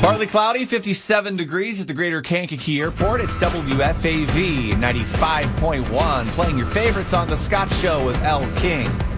Partly cloudy, 57 degrees at the Greater Kankakee Airport. It's WFAV 95.1, playing your favorites on The Scott Show with L. King.